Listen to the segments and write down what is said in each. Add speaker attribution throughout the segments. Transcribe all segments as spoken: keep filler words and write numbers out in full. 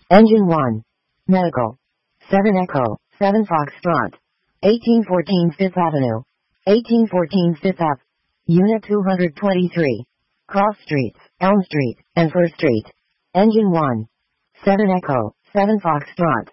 Speaker 1: Engine one. Medical. seven Echo, seven Foxtrot. eighteen fourteen Fifth Avenue. eighteen fourteen Fifth Ave. Unit two hundred twenty-three. Cross Streets, Elm Street, and First Street. Engine one. seven Echo, seven Foxtrot.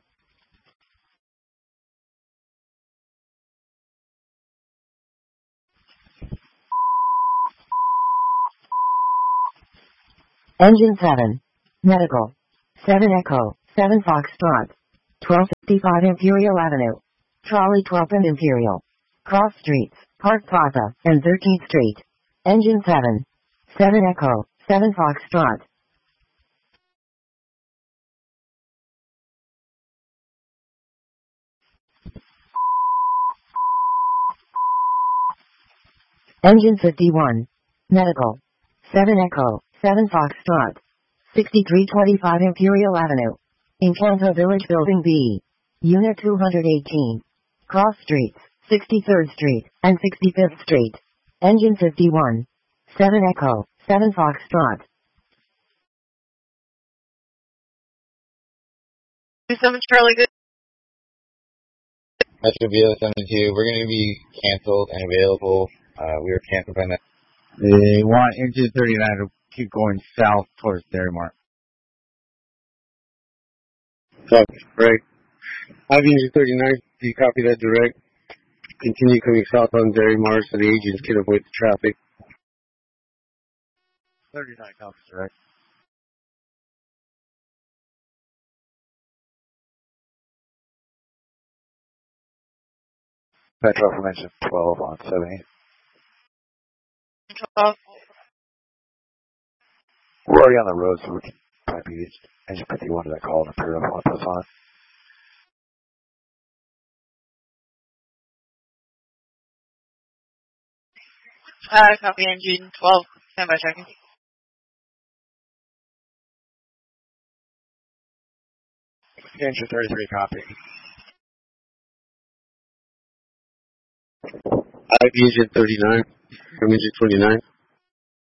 Speaker 1: Engine seven. Medical. seven Echo, seven Foxtrot. twelve fifty-five Imperial Avenue. Trolley twelfth and Imperial. Cross Streets, Park Plaza, and thirteenth Street. Engine seven. seven Echo, seven Foxtrot. Engine fifty-one. Medical. seven Echo, seven Foxtrot. sixty-three twenty-five Imperial Avenue. Encanto Village Building B. Unit two hundred eighteen. Cross Streets, sixty-third Street, and sixty-fifth Street. Engine fifty-one. seven Echo, seven Foxtrot.
Speaker 2: two seven Charlie, good.
Speaker 3: Metro B L seventy-two, we're going to be canceled and available. Uh, we were canceled by that.
Speaker 4: They want engine thirty-nine to keep going south towards Dairy Mart.
Speaker 5: Copy, right. I have engine thirty-nine. Do you copy that direct? Continue coming south on Dairy Mart so the agents can avoid the traffic.
Speaker 4: thirty-nine copies direct. Metro from engine twelve on seventy.
Speaker 2: twelve.
Speaker 4: We're already on the road, so we can probably be engine fifty-one to that call and Imperial want us on.
Speaker 2: Uh, copy engine twelve. Stand by checking.
Speaker 4: Engine thirty-three copy.
Speaker 5: I have engine thirty-nine from engine twenty-nine.